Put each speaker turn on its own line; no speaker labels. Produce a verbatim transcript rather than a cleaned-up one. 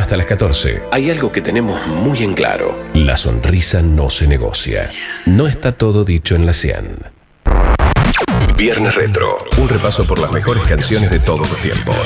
hasta las catorce.
Hay algo que tenemos muy en claro.
La sonrisa no se negocia. No está todo dicho en la Cian.
Viernes Retro.
Un repaso por las mejores canciones de todos los tiempos.